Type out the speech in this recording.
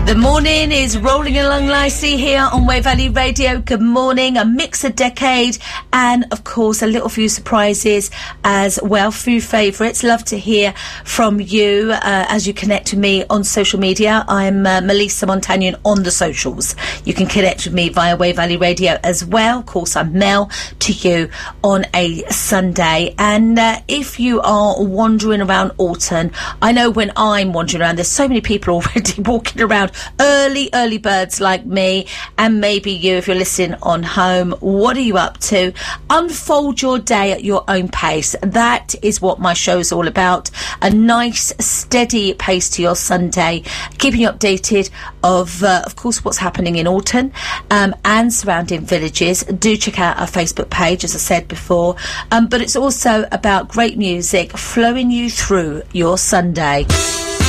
The morning is rolling along nicely here on Wave Valley Radio. Good morning. A mix of decade and, of course, a little few surprises as well. Few favourites. Love to hear from you as you connect with me on social media. I'm Melissa Montagnon on the socials. You can connect with me via Wave Valley Radio as well. Of course, I'm Mel to you on a Sunday. And if you are wandering around Alton, I know when I'm wandering around, there's so many people already walking around. Early birds like me, and maybe you if you're listening on home. What are you up to? Unfold your day at your own pace. That is what my show is all about. A nice steady pace to your Sunday, keeping you updated of course what's happening in Alton and surrounding villages. Do check out our Facebook page, as I said before, but it's also about great music flowing you through your Sunday.